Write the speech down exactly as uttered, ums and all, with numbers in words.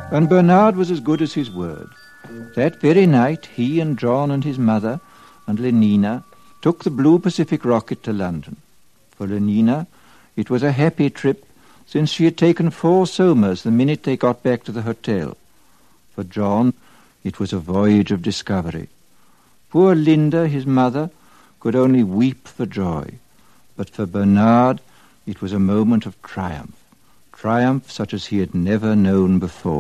And Bernard was as good as his word. That very night, he and John and his mother and Lenina took the Blue Pacific rocket to London. For Lenina, it was a happy trip, since she had taken four somas the minute they got back to the hotel. For John, it was a voyage of discovery. Poor Linda, his mother, could only weep for joy. But for Bernard, it was a moment of triumph, triumph such as he had never known before.